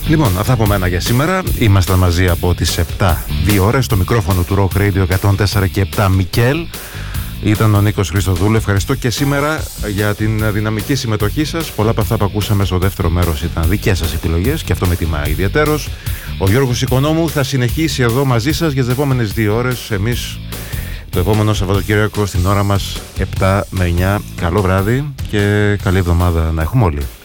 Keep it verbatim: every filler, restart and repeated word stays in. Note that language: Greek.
Λοιπόν, αυτά από μένα για σήμερα. Ήμασταν μαζί από τις επτά, δύο ώρες, στο μικρόφωνο του Rock Radio εκατόν τέσσερα και επτά Μικέλ. Ήταν ο Νίκος Χριστοδούλου. Ευχαριστώ και σήμερα για την δυναμική συμμετοχή σας. Πολλά από αυτά που ακούσαμε στο δεύτερο μέρος ήταν δικές σας επιλογές και αυτό με τιμά ιδιαίτερος. Ο Γιώργος Οικονόμου θα συνεχίσει εδώ μαζί σας για τις επόμενες δύο ώρες. Εμείς το επόμενο Σαββατοκύριακο στην ώρα μας επτά με εννιά. Καλό βράδυ και καλή εβδομάδα να έχουμε όλοι.